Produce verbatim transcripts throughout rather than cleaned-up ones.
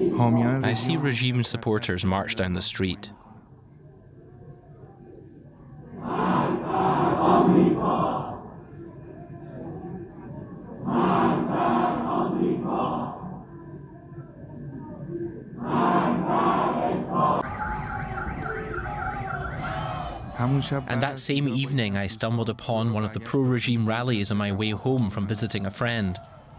I see regime supporters march down the street. And that same evening, I stumbled upon one of the pro-regime rallies on my way home from visiting a friend.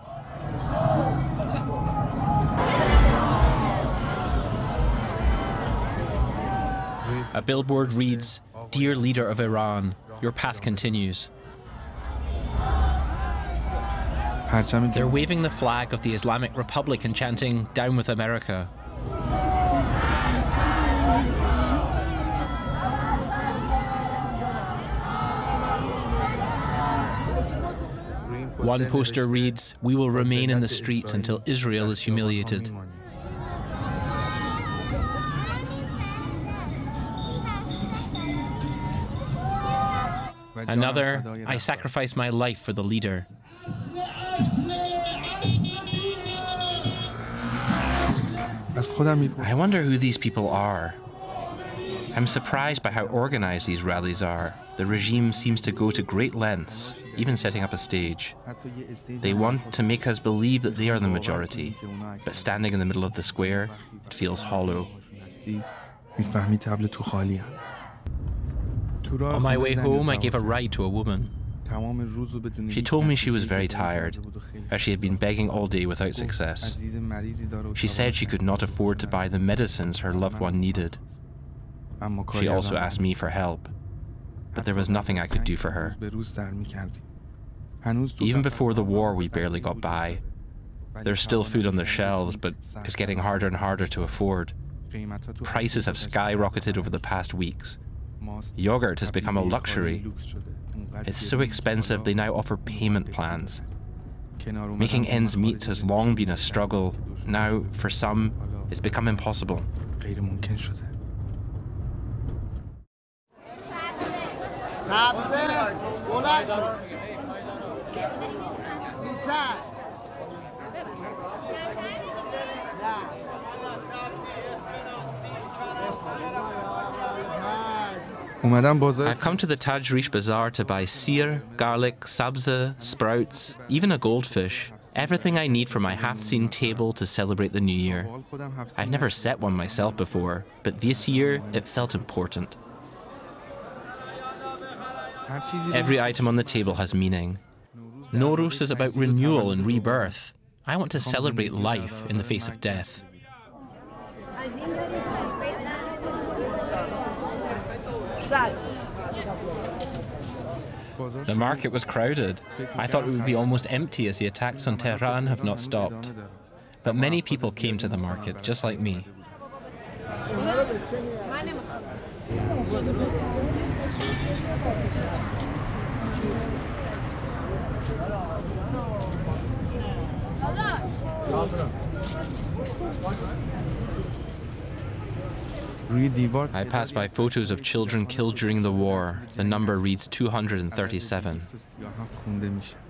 A billboard reads, "Dear leader of Iran, your path continues." They're waving the flag of the Islamic Republic and chanting, "Down with America." One poster reads, "We will remain in the streets until Israel is humiliated." Another, "I sacrifice my life for the leader." I wonder who these people are. I'm surprised by how organized these rallies are. The regime seems to go to great lengths, even setting up a stage. They want to make us believe that they are the majority, but standing in the middle of the square, it feels hollow. On my way home, I gave a ride to a woman. She told me she was very tired, as she had been begging all day without success. She said she could not afford to buy the medicines her loved one needed. She also asked me for help, but there was nothing I could do for her. Even before the war, we barely got by. There's still food on the shelves, but it's getting harder and harder to afford. Prices have skyrocketed over the past weeks. Yogurt has become a luxury. It's so expensive they now offer payment plans. Making ends meet has long been a struggle. Now, for some, it's become impossible. I've come to the Tajrish Bazaar to buy seer, garlic, sabza, sprouts, even a goldfish. Everything I need for my half-seen table to celebrate the new year. I've never set one myself before, but this year it felt important. Every item on the table has meaning. Nowruz is about renewal and rebirth. I want to celebrate life in the face of death. The market was crowded. I thought it would be almost empty as the attacks on Tehran have not stopped. But many people came to the market, just like me. I pass by photos of children killed during the war. The number reads two hundred thirty-seven.